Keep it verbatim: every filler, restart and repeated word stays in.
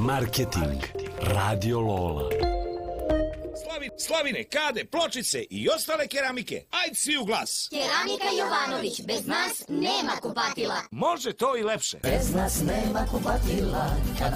Marketing Radio Lola. Slavine, kade, pločice i ostale keramike. Ajde svi u glas. Keramika Jovanović, bez nas nema kupatila. Može to i lepše. Bez nas nema kupatila, kad